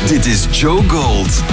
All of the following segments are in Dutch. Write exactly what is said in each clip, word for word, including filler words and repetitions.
Dit is Joe Gold.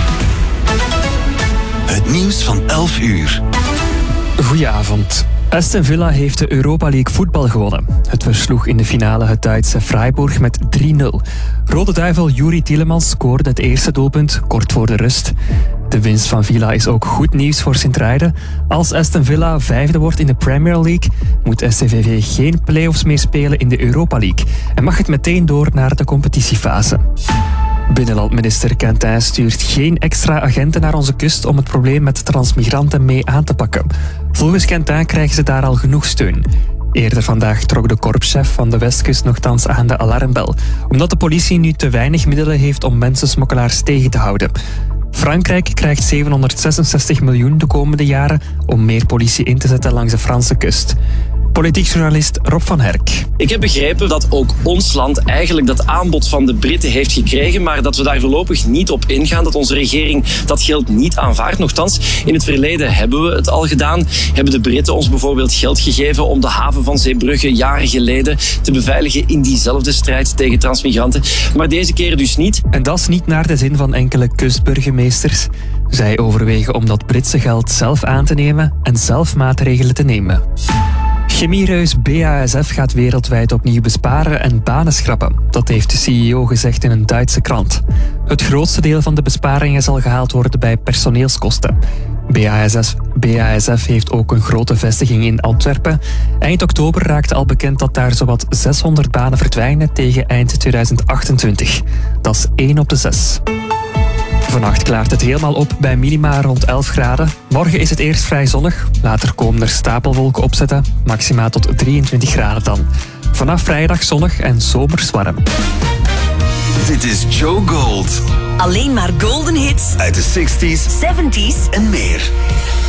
Het nieuws van elf uur. Goedenavond. Aston Villa heeft de Europa League voetbal gewonnen. Het versloeg in de finale het Duitse Freiburg met drie nul. Rode duivel Youri Tielemans scoorde het eerste doelpunt kort voor de rust. De winst van Villa is ook goed nieuws voor Sint-Truiden. Als Aston Villa vijfde wordt in de Premier League, moet S C V V geen play-offs meer spelen in de Europa League en mag het meteen door naar de competitiefase. Binnenlandminister Quentin stuurt geen extra agenten naar onze kust om het probleem met transmigranten mee aan te pakken. Volgens Quentin krijgen ze daar al genoeg steun. Eerder vandaag trok de korpschef van de Westkust nogthans aan de alarmbel, omdat de politie nu te weinig middelen heeft om mensensmokkelaars tegen te houden. Frankrijk krijgt zevenhonderdzesenzestig miljoen de komende jaren om meer politie in te zetten langs de Franse kust. Politiek journalist Rob van Herk. Ik heb begrepen dat ook ons land eigenlijk dat aanbod van de Britten heeft gekregen, maar dat we daar voorlopig niet op ingaan, dat onze regering dat geld niet aanvaardt. Nochtans, in het verleden hebben we het al gedaan. Hebben de Britten ons bijvoorbeeld geld gegeven om de haven van Zeebrugge jaren geleden te beveiligen in diezelfde strijd tegen transmigranten. Maar deze keer dus niet. En dat is niet naar de zin van enkele kustburgemeesters. Zij overwegen om dat Britse geld zelf aan te nemen en zelf maatregelen te nemen. Chemiereus B A S F gaat wereldwijd opnieuw besparen en banen schrappen. Dat heeft de C E O gezegd in een Duitse krant. Het grootste deel van de besparingen zal gehaald worden bij personeelskosten. B A S F, B A S F heeft ook een grote vestiging in Antwerpen. Eind oktober raakte al bekend dat daar zowat zeshonderd banen verdwijnen tegen eind tweeduizend achtentwintig. Dat is één op de zes. Vannacht klaart het helemaal op bij minima rond elf graden. Morgen is het eerst vrij zonnig. Later komen er stapelwolken opzetten. Maxima tot drieëntwintig graden dan. Vanaf vrijdag zonnig en zomers warm. Dit is Joe Gold. Alleen maar golden hits Uit de zestig's zeventig's en meer.